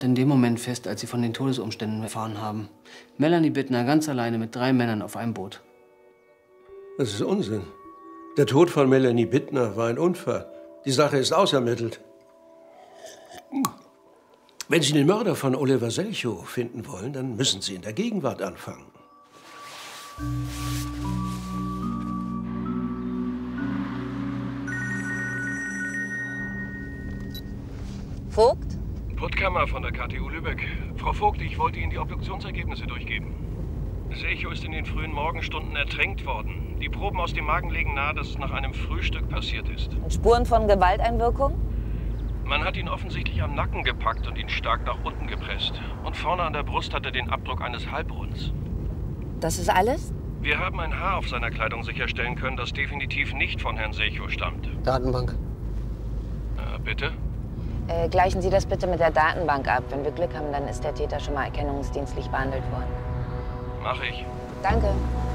in dem Moment fest, als Sie von den Todesumständen erfahren haben. Melanie Bittner ganz alleine mit 3 Männern auf einem Boot. Das ist Unsinn. Der Tod von Melanie Bittner war ein Unfall. Die Sache ist ausermittelt. Wenn Sie den Mörder von Oliver Selchow finden wollen, dann müssen Sie in der Gegenwart anfangen. Vogt? Puttkammer von der KTU Lübeck. Frau Vogt, ich wollte Ihnen die Obduktionsergebnisse durchgeben. Selchow ist in den frühen Morgenstunden ertränkt worden. Die Proben aus dem Magen legen nahe, dass es nach einem Frühstück passiert ist. Und Spuren von Gewalteinwirkung? Man hat ihn offensichtlich am Nacken gepackt und ihn stark nach unten gepresst. Und vorne an der Brust hat er den Abdruck eines Halbrunds. Das ist alles? Wir haben ein Haar auf seiner Kleidung sicherstellen können, das definitiv nicht von Herrn Selchow stammt. Datenbank. Bitte? Gleichen Sie das bitte mit der Datenbank ab. Wenn wir Glück haben, dann ist der Täter schon mal erkennungsdienstlich behandelt worden. Mach ich. Danke.